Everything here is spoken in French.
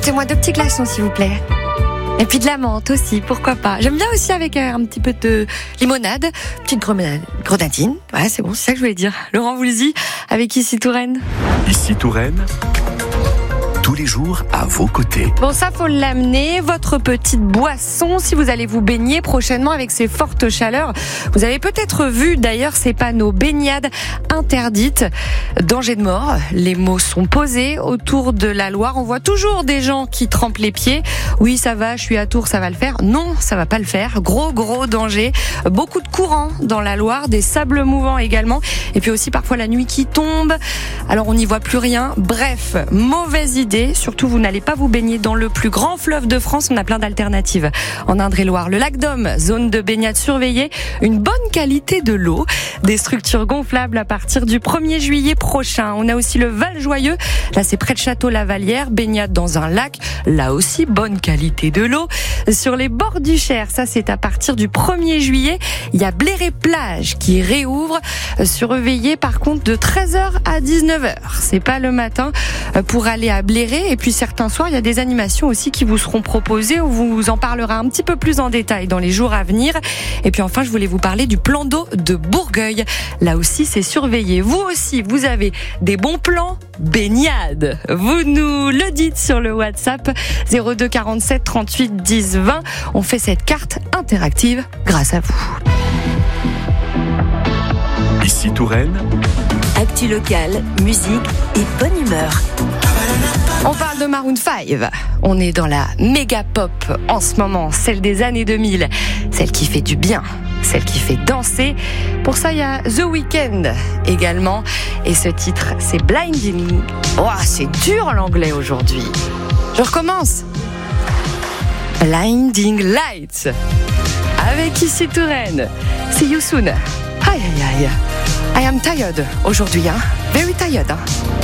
Mettez-moi 2 petits glaçons, s'il vous plaît. Et puis de la menthe aussi, pourquoi pas. J'aime bien aussi avec un petit peu de limonade, petite grenadine. Ouais, c'est bon, c'est ça que je voulais dire. Laurent Voulzy, avec Ici Touraine. Ici Touraine, tous les jours à vos côtés. Bon, ça faut l'amener, votre petite boisson, si vous allez vous baigner prochainement avec ces fortes chaleurs. Vous avez peut-être vu d'ailleurs ces panneaux baignade interdite, danger de mort. Les mots sont posés autour de la Loire. On voit toujours des gens qui trempent les pieds. Oui, ça va, je suis à Tours, ça va le faire. Non, ça va pas le faire. Gros danger. Beaucoup de courants dans la Loire, des sables mouvants également. Et puis aussi parfois la nuit qui tombe. Alors on n'y voit plus rien. Bref, mauvaise idée. Surtout, vous n'allez pas vous baigner dans le plus grand fleuve de France. On a plein d'alternatives en Indre-et-Loire. Le lac d'Aume, zone de baignade surveillée. Une bonne qualité de l'eau. Des structures gonflables à partir du 1er juillet prochain. On a aussi le Val-Joyeux. Là, c'est près de Château-Lavalière. Baignade dans un lac. Là aussi, bonne qualité de l'eau. Sur les bords du Cher, ça, c'est à partir du 1er juillet. Il y a Bléré-Plage qui réouvre. Surveillé, par contre, de 13h à 19h. C'est pas le matin pour aller à Bléré. Et puis certains soirs, il y a des animations aussi qui vous seront proposées. On vous en parlera un petit peu plus en détail dans les jours à venir. Et puis enfin, je voulais vous parler du plan d'eau de Bourgueil. Là aussi, c'est surveillé. Vous aussi, vous avez des bons plans baignade. Vous nous le dites sur le WhatsApp 02 47 38 10 20. On fait cette carte interactive grâce à vous. Ici Touraine, actu locale, musique et bonne humeur. On parle de Maroon 5. On est dans la méga pop en ce moment, celle des années 2000, celle qui fait du bien, celle qui fait danser. Pour ça, il y a The Weeknd également. Et ce titre, c'est Blinding. Oh, c'est dur l'anglais aujourd'hui. Je recommence. Blinding Lights. Avec Ici Touraine. See you soon. Aïe. I am tired aujourd'hui, Very tired,